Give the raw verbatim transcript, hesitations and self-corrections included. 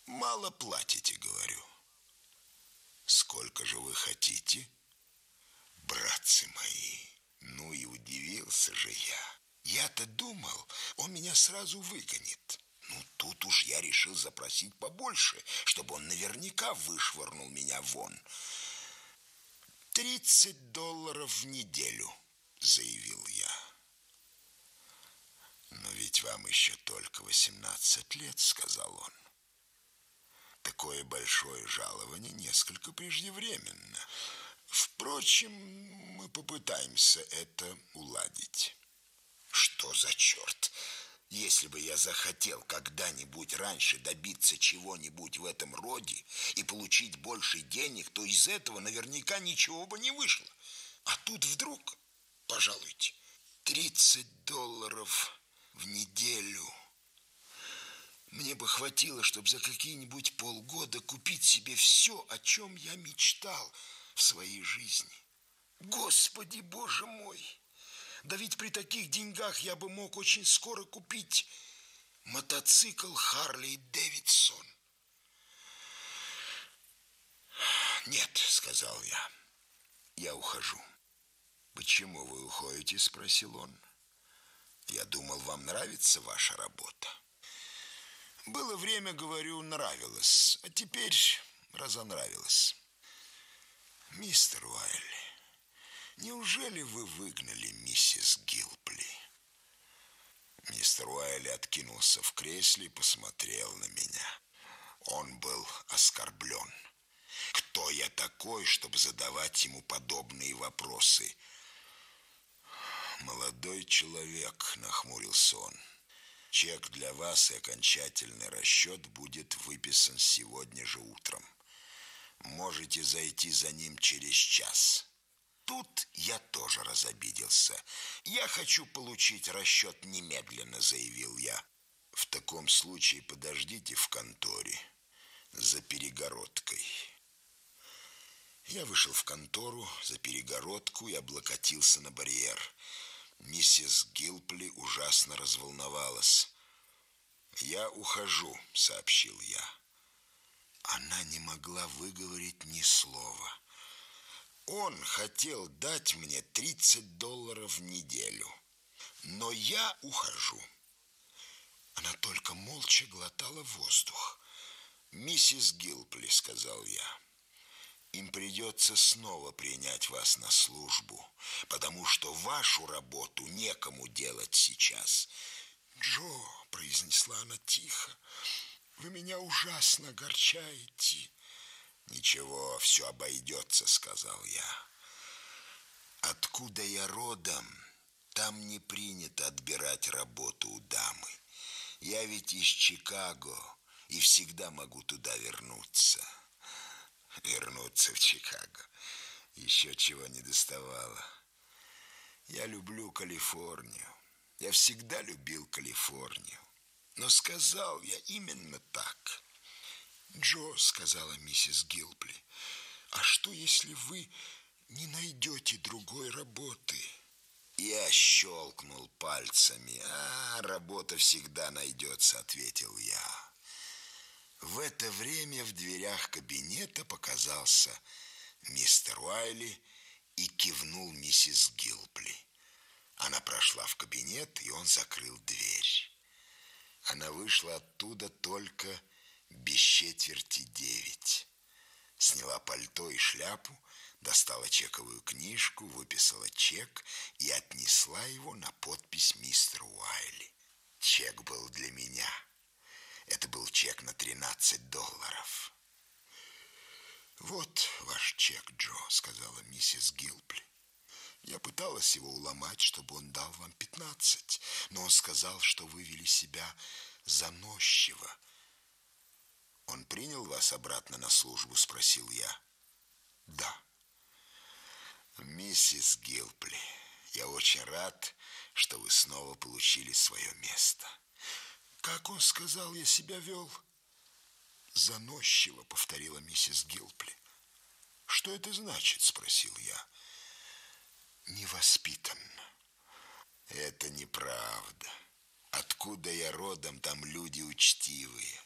Мало платите, говорю. Сколько же вы хотите? Братцы мои, ну и удивился же я. Я-то думал, он меня сразу выгонит. Ну, тут уж я решил запросить побольше, чтобы он наверняка вышвырнул меня вон. «Тридцать долларов в неделю», — заявил я. «Но ведь вам еще только восемнадцать лет», — сказал он. «Такое большое жалование несколько преждевременно. Впрочем, мы попытаемся это уладить». Что за черт? Если бы я захотел когда-нибудь раньше добиться чего-нибудь в этом роде и получить больше денег, то из этого наверняка ничего бы не вышло. А тут вдруг, пожалуйте, тридцать долларов в неделю. Мне бы хватило, чтобы за какие-нибудь полгода купить себе все, о чем я мечтал в своей жизни. Господи, Боже мой! Да ведь при таких деньгах я бы мог очень скоро купить мотоцикл Харли Дэвидсон. «Нет», — сказал я, — «я ухожу». «Почему вы уходите?» — спросил он. «Я думал, вам нравится ваша работа». «Было время, говорю, нравилось, а теперь разонравилось». «Мистер Уайли, неужели вы выгнали миссис Гилпли?» Мистер Уайли откинулся в кресле и посмотрел на меня. Он был оскорблен. Кто я такой, чтобы задавать ему подобные вопросы? «Молодой человек», — нахмурился он, — «чек для вас и окончательный расчет будет выписан сегодня же утром. Можете зайти за ним через час». Тут я тоже разобиделся. «Я хочу получить расчет немедленно», — заявил я. «В таком случае подождите в конторе за перегородкой». Я вышел в контору за перегородку и облокотился на барьер. Миссис Гилпли ужасно разволновалась. «Я ухожу», — сообщил я. Она не могла выговорить ни слова. Он хотел дать мне тридцать долларов в неделю, но я ухожу. Она только молча глотала воздух. «Миссис Гилпли», — сказал я, — «им придется снова принять вас на службу, потому что вашу работу некому делать сейчас». «Джо», — произнесла она тихо, — «вы меня ужасно огорчаете». «Ничего, все обойдется», — сказал я. «Откуда я родом, там не принято отбирать работу у дамы. Я ведь из Чикаго и всегда могу туда вернуться». Вернуться в Чикаго. Еще чего не доставало. Я люблю Калифорнию. Я всегда любил Калифорнию. Но сказал я именно так. «Джо», — сказала миссис Гилпли, — «а что, если вы не найдете другой работы?» Я щелкнул пальцами. «А, работа всегда найдется», — ответил я. В это время в дверях кабинета показался мистер Уайли и кивнул миссис Гилпли. Она прошла в кабинет, и он закрыл дверь. Она вышла оттуда только без четверти девять. Сняла пальто и шляпу, достала чековую книжку, выписала чек и отнесла его на подпись мистеру Уайли. Чек был для меня. Это был чек на тринадцать долларов. «Вот ваш чек, Джо», — сказала миссис Гилпли. «Я пыталась его уломать, чтобы он дал вам пятнадцать, но он сказал, что вы вели себя заносчиво». «Он принял вас обратно на службу?» — спросил я. «Да». «Миссис Гилпли, я очень рад, что вы снова получили свое место». «Как он сказал, я себя вел?» «Заносчиво», — повторила миссис Гилпли. «Что это значит?» — спросил я. «Невоспитанно». «Это неправда. Откуда я родом, там люди учтивые.